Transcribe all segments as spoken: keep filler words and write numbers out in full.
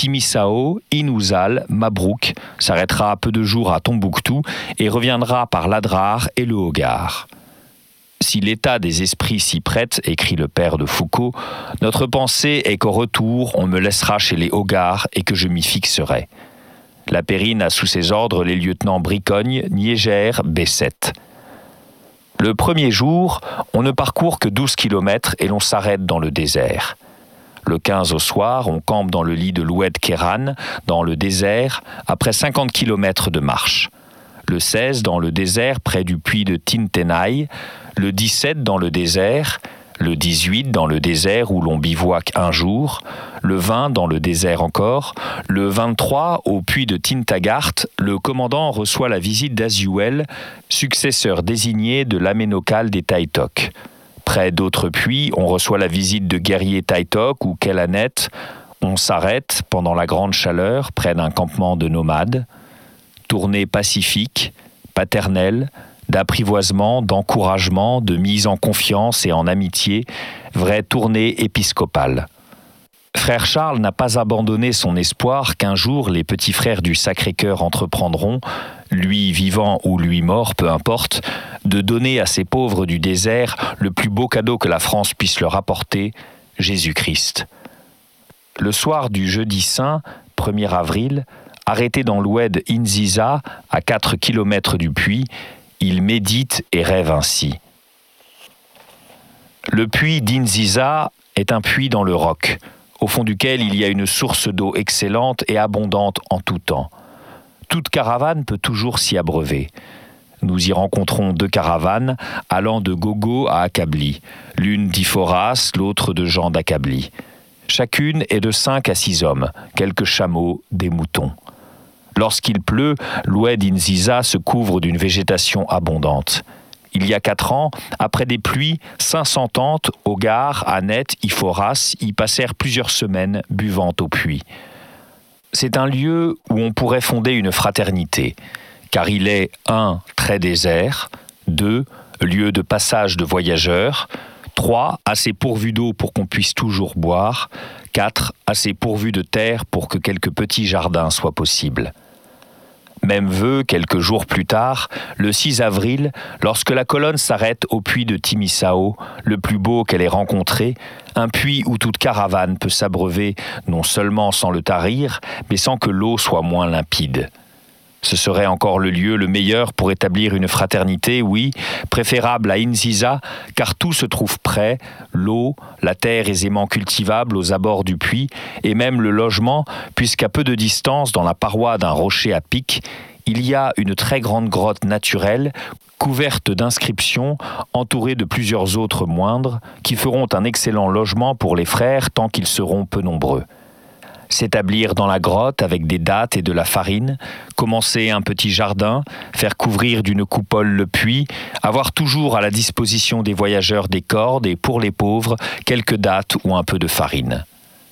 Timissao, Inouzal, Mabrouk, s'arrêtera peu de jours à Tombouctou et reviendra par l'Adrar et le Hogar. Si l'état des esprits s'y prête, écrit le père de Foucault, notre pensée est qu'au retour, on me laissera chez les Hogars et que je m'y fixerai. La Périne a sous ses ordres les lieutenants Bricogne, Niégère, Bessette. Le premier jour, on ne parcourt que douze kilomètres et l'on s'arrête dans le désert. Le quinze au soir, on campe dans le lit de l'Oued Kéran, dans le désert, après cinquante kilomètres de marche. Le seize, dans le désert, près du puits de Tintenaï. Le dix-sept, dans le désert. Le dix-huit, dans le désert où l'on bivouaque un jour. Le vingt, dans le désert encore. Le vingt-trois, au puits de Tintagart, le commandant reçoit la visite d'Azuel, successeur désigné de l'aménocal des Taïtok. Près d'autres puits, on reçoit la visite de guerriers Taïtok ou Kelanet. On s'arrête, pendant la grande chaleur, près d'un campement de nomades. Tournée pacifique, paternelle, d'apprivoisement, d'encouragement, de mise en confiance et en amitié, vraie tournée épiscopale. Frère Charles n'a pas abandonné son espoir qu'un jour les petits frères du Sacré-Cœur entreprendront, lui vivant ou lui mort, peu importe, de donner à ces pauvres du désert le plus beau cadeau que la France puisse leur apporter, Jésus-Christ. Le soir du jeudi saint, premier avril, arrêté dans l'oued Inziza, à quatre kilomètres du puits, il médite et rêve ainsi. Le puits d'Inziza est un puits dans le roc, au fond duquel il y a une source d'eau excellente et abondante en tout temps. Toute caravane peut toujours s'y abreuver. Nous y rencontrons deux caravanes allant de Gogo à Akabli, l'une d'Iphoras, l'autre de Jean d'Akabli. Chacune est de cinq à six hommes, quelques chameaux, des moutons. Lorsqu'il pleut, l'oued Inziza se couvre d'une végétation abondante. Il y a quatre ans, après des pluies, cinq cents tentes, Hogar, Anet, Iphoras y passèrent plusieurs semaines buvant au puits. C'est un lieu où on pourrait fonder une fraternité, car il est un très désert, deux lieu de passage de voyageurs, trois assez pourvu d'eau pour qu'on puisse toujours boire, quatre assez pourvu de terre pour que quelques petits jardins soient possibles. Même vœu, quelques jours plus tard, le six avril, lorsque la colonne s'arrête au puits de Timissao, le plus beau qu'elle ait rencontré, un puits où toute caravane peut s'abreuver non seulement sans le tarir, mais sans que l'eau soit moins limpide. Ce serait encore le lieu le meilleur pour établir une fraternité, oui, préférable à Inziza, car tout se trouve près, l'eau, la terre aisément cultivable aux abords du puits, et même le logement, puisqu'à peu de distance, dans la paroi d'un rocher à pic, il y a une très grande grotte naturelle, couverte d'inscriptions, entourée de plusieurs autres moindres, qui feront un excellent logement pour les frères tant qu'ils seront peu nombreux. S'établir dans la grotte avec des dattes et de la farine, commencer un petit jardin, faire couvrir d'une coupole le puits, avoir toujours à la disposition des voyageurs des cordes et pour les pauvres, quelques dattes ou un peu de farine.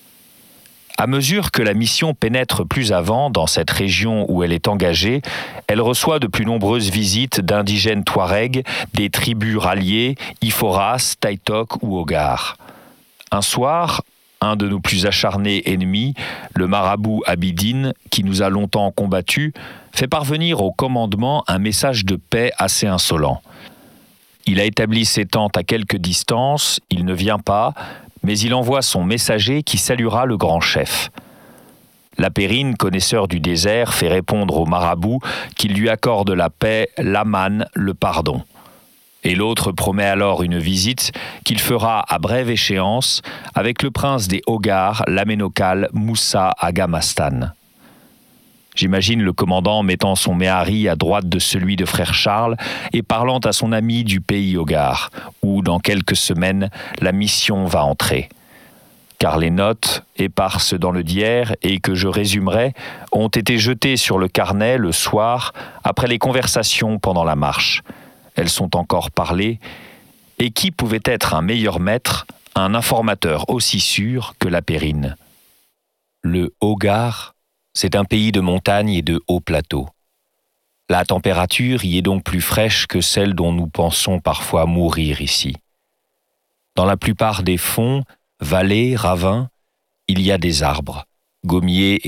À mesure que la mission pénètre plus avant dans cette région où elle est engagée, elle reçoit de plus nombreuses visites d'indigènes Touaregs, des tribus ralliées, Iphoras, Taïtok ou Hogar. Un soir, un de nos plus acharnés ennemis, le marabout Abidine, qui nous a longtemps combattus, fait parvenir au commandement un message de paix assez insolent. Il a établi ses tentes à quelque distance, il ne vient pas, mais il envoie son messager qui saluera le grand chef. La Périne, connaisseur du désert, fait répondre au marabout qu'il lui accorde la paix, l'aman, le pardon. Et l'autre promet alors une visite qu'il fera à brève échéance avec le prince des Hogars, l'aménocal Moussa Agamastan. J'imagine le commandant mettant son méhari à droite de celui de frère Charles et parlant à son ami du pays Hogar, où dans quelques semaines la mission va entrer. Car les notes, éparses dans le diaire et que je résumerai, ont été jetées sur le carnet le soir après les conversations pendant la marche. Elles sont encore parlées, et qui pouvait être un meilleur maître, un informateur aussi sûr que la Périne? Le Hogar, c'est un pays de montagnes et de hauts plateaux. La température y est donc plus fraîche que celle dont nous pensons parfois mourir ici. Dans la plupart des fonds, vallées, ravins, il y a des arbres, gommiers